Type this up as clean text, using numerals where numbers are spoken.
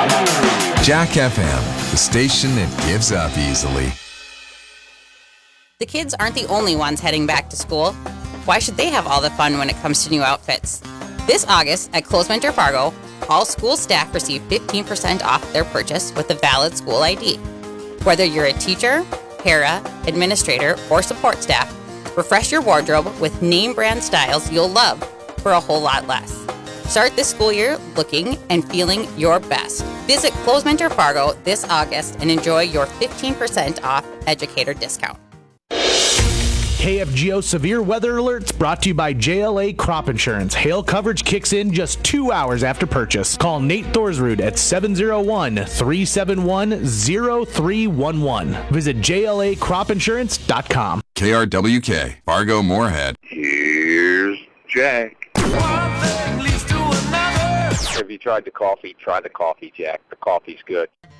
Jack FM, the station that gives up easily. The kids aren't the only ones heading back to school. Why should they have all the fun when it comes to new outfits? This August at Clothesmentor Fargo, all school staff receive 15% off their purchase with a valid school ID. Whether you're a teacher, para, administrator, or support staff, refresh your wardrobe with name brand styles you'll love for a whole lot less. Start this school year looking and feeling your best. Visit Clothesmentor Fargo this August and enjoy your 15% off educator discount. KFGO Severe Weather Alerts brought to you by JLA Crop Insurance. Hail coverage kicks in just 2 hours after purchase. Call Nate Thorsrud at 701-371-0311. Visit JLACropInsurance.com. KRWK, Fargo Moorhead. Here's Jack. Have you tried the coffee? Try the coffee, Jack. The coffee's good.